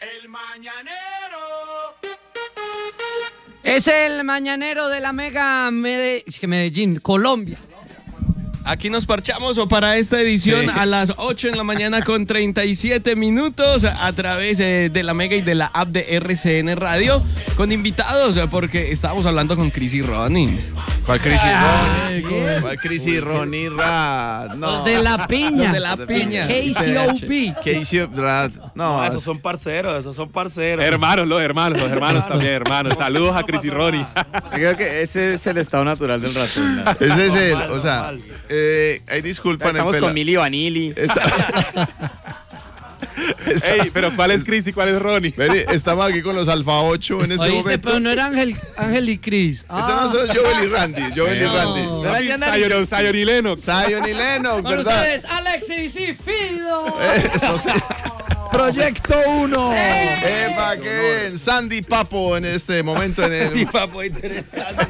El Mañanero. Es el Mañanero de la Mega Medellín, Colombia. Aquí nos parchamos para esta edición a las 8 de la mañana con 37 minutos a través de la Mega y de la app de RCN Radio con invitados porque estábamos hablando con Chris y Ronnie. ¿Cuál Chris y Ronnie? ¿Cuál Chris y Ronnie? No. Los de la piña. Los de la piña. KCOB. No, esos son parceros, Hermanos, los hermanos también, hermanos. Saludos a Chris y Ronnie. Creo que ese es el estado natural del ratón. ¿No? Ese es el, o sea, ahí disculpan. Estamos con Mili Vanilli. Ey, pero ¿cuál es Chris y cuál es Ronnie? Estamos aquí con los Alfa 8 en este momento. Pero no era Ángel y Chris. Eso no son Joel y Randy. Zion y Lennox. Zion y Lennox, con ¿verdad? ustedes, Alexis y Fido. Eso sí. Proyecto 1. ¡Epa, qué bien! Sandy Papo en este momento. Sandy Papo, interesante.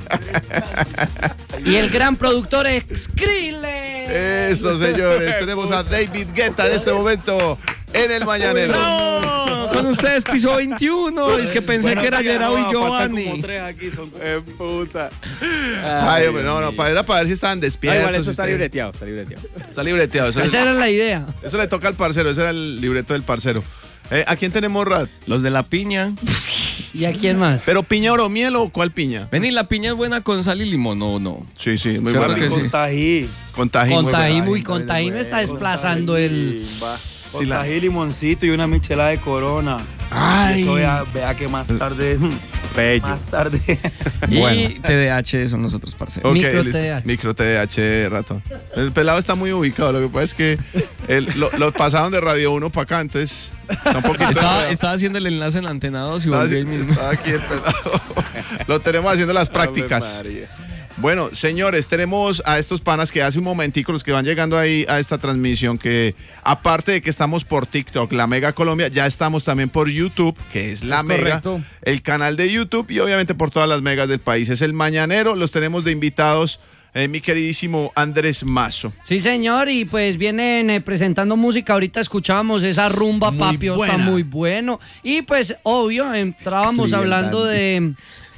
Y el gran productor es Skrillex. Eso, señores. Tenemos a David Guetta en este momento en el Mañanero. ¡No! Con ustedes piso 21. Es que pensé que era Gerardo y Giovanni. Como tres aquí son puta. Ay, hombre, no, para ver si estaban despiertos. Igual eso está libreteado. Está libreteado. Esa era la idea. Eso le toca al parcero, ese era el libreto del parcero. ¿A quién tenemos, Rad? Los de la piña. ¿Y a quién más? ¿Pero piña oro miel o cuál piña? Vení, la piña es buena con sal y limón, no. Sí, muy Claro buena. que sí. Con tajín. Con tajín me está desplazando el... Con tajín, limoncito y una michelada de Corona. Ay. Vea que más tarde... Bello. Más tarde. Y TDH son los otros parceros. Okay, Micro TDH. Micro TDH, ratón. El pelado está muy ubicado. Lo que pasa es que lo pasaron de Radio 1 para acá, entonces está un poquito. Estaba haciendo el enlace en la Antena 2 y volví ahí mismo. Estaba aquí el pelado. Lo tenemos haciendo las prácticas. Bueno, señores, tenemos a estos panas que hace un momentico, los que van llegando ahí a esta transmisión, que aparte de que estamos por TikTok, la Mega Colombia, ya estamos también por YouTube, que es la Mega, correcto. El canal de YouTube y obviamente por todas las megas del país. Es el Mañanero, los tenemos de invitados, mi queridísimo Andrés Mazo. Sí, señor, y pues vienen presentando música. Ahorita escuchábamos esa rumba, Papio, está muy bueno. Y pues, obvio, entrábamos hablando de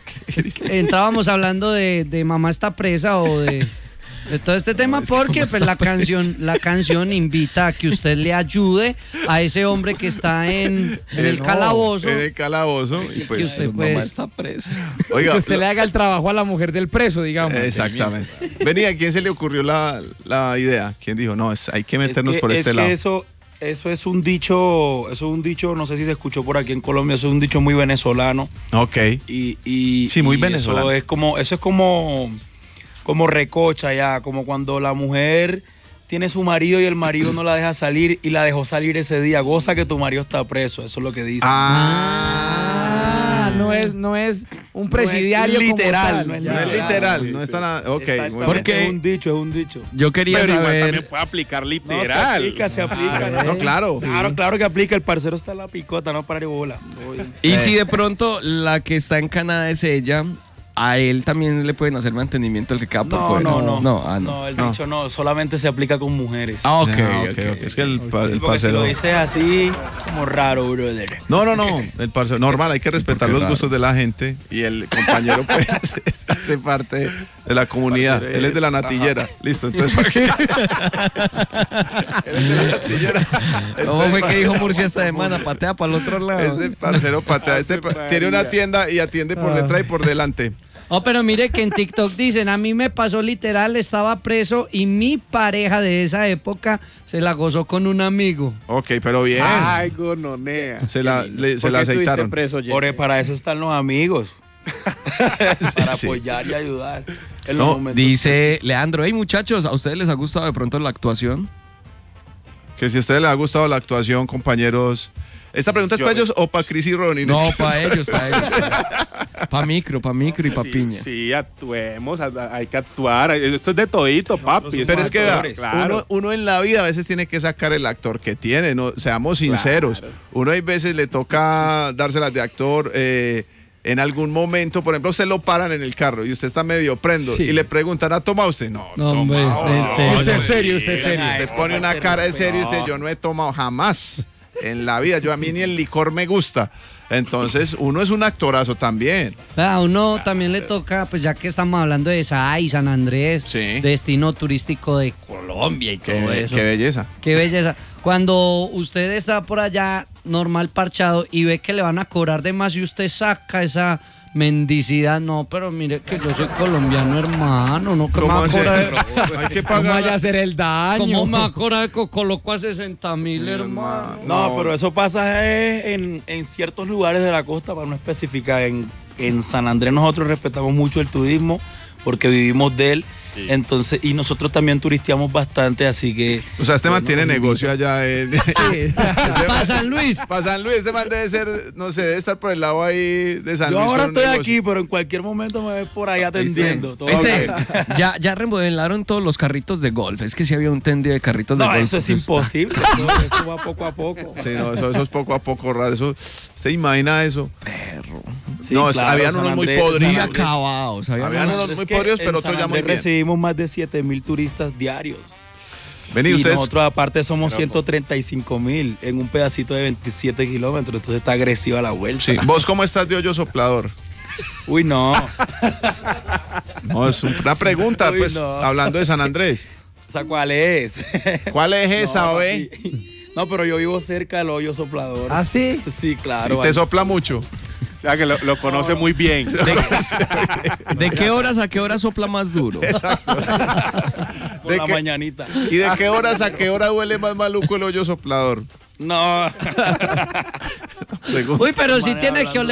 Mamá está presa o de todo este tema, porque pues la canción invita a que usted le ayude a ese hombre que está en el calabozo. En el calabozo. Y pues, que usted, Mamá está presa. Oiga, Que usted le haga el trabajo a la mujer del preso, digamos. Exactamente. Venía, ¿a quién se le ocurrió la idea? ¿Quién dijo, no, hay que meternos por este lado? Eso es un dicho, no sé si se escuchó por aquí en Colombia, eso es un dicho muy venezolano. Ok. Y muy venezolano. Eso es como recocha ya, como cuando la mujer tiene su marido y el marido no la deja salir y la dejó salir ese día. Goza que tu marido está preso, eso es lo que dice. No es un presidiario literal, como tal. No es literal, no está nada. Ok, muy bien. Es un dicho. Yo quería Pero igual saber. también puede aplicar No, literal. se aplica. No, claro. Claro que aplica. El parcero está en la picota, no para bola. Y si de pronto la que está en Canadá es ella, a él también le pueden hacer mantenimiento el que queda por fuera. No, el dicho no, solamente se aplica con mujeres. Ok. Es que el Porque si parcero. lo dices así, como raro, brother. No, el parcero. Normal, hay que respetar los gustos de la gente y el compañero pues hace parte de la comunidad. Él es de la natillera. Listo, entonces ¿para qué? Él es de la natillera. ¿Cómo fue que dijo Murcia esta semana? Patea para el otro lado. Este parcero patea. Tiene una tienda y atiende por detrás y por delante. Oh, pero mire que en TikTok dicen, a mí me pasó literal, estaba preso y mi pareja de esa época se la gozó con un amigo. Ok, pero bien. Ay, gononea. Se la aceitaron. Para eso están los amigos. Para Sí. apoyar y ayudar. En los momentos. Dice Leandro, hey muchachos, ¿a ustedes les ha gustado de pronto la actuación? Que si a ustedes les ha gustado la actuación, compañeros. ¿Esta pregunta es para ellos o para Chris y Ronnie? No, para ellos. Para micro y para piña. Sí, actuemos, hay que actuar. Esto es de todito, papi. Pero es que claro. uno en la vida a veces tiene que sacar el actor que tiene, ¿no? Seamos sinceros. Claro. Uno hay veces le toca dárselas de actor. En algún momento, por ejemplo, usted lo paran en el carro y usted está medio prendo y le preguntan, ¿ha tomado usted? No, hombre, tomado. Usted es serio. Usted pone una cara de serio y dice, yo no he tomado jamás. En la vida. A mí ni el licor me gusta. Entonces, uno es un actorazo también. A uno también le toca, pues ya que estamos hablando de SAI, San Andrés, Sí. destino turístico de Colombia y todo eso. Qué belleza. Qué belleza. Cuando usted está por allá normal parchado y ve que le van a cobrar de más y usted saca esa mendicidad, no, pero mire que yo soy colombiano, hermano, no que me ¿Cómo va a así? cobrar. Hay que ¿Cómo vaya a pagar. hacer el daño? ¿Cómo me va a cobrar que coloco a 60.000, hermano? No, pero eso pasa en ciertos lugares de la costa, para no especificar. En San Andrés nosotros respetamos mucho el turismo porque vivimos de él. Sí. Entonces, y nosotros también turisteamos bastante, así que... O sea, este man tiene negocio allá en... Para San Luis. Para San Luis, este man debe ser, no sé, debe estar por el lado ahí de San Yo Luis. ahora con un estoy negocio. aquí, pero en cualquier momento me ves por ahí atendiendo. Todo Este, bien. ya remodelaron todos los carritos de golf. Es que sí había un tendido de carritos de No, golf. eso es Está- imposible. Eso va poco a poco. Sí, no, eso es poco a poco, raro. Eso, ¿se imagina eso? Sí, No, claro, habían San unos muy Andrés- podridos. Muy acabados. Habían unos Es muy que podridos, en pero San otros ya muy Andrés bien. recibimos más de 7.000 turistas diarios. Vení, Y ustedes. nosotros aparte somos 135.000 en un pedacito de 27 kilómetros, entonces está agresiva la vuelta. Sí. ¿Vos cómo estás de hoyo soplador? Uy, no. No, es una pregunta, Uy, pues, no. hablando de San Andrés. ¿Esa cuál es? ¿Cuál es esa, No, ve? papi. No, pero yo vivo cerca del hoyo soplador. ¿Ah, sí? Sí, claro. Y te sopla mucho. O sea que lo conoce muy bien. ¿De qué horas a qué hora sopla más duro? por ¿De la qué- mañanita. ¿Y de qué horas a qué hora huele más maluco el hoyo soplador? No. Pregunta. Uy, pero sí Manera tiene que hablando.